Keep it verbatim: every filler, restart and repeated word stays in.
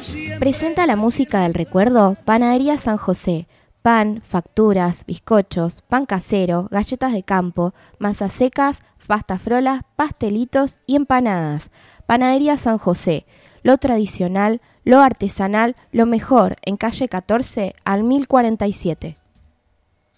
Presenta la música del recuerdo Panadería San José. Pan, facturas, bizcochos, pan casero, galletas de campo, masas secas, pastas frolas, pastelitos y empanadas. Panadería San José. Lo tradicional, lo artesanal, lo mejor en calle catorce al mil cuarenta y siete.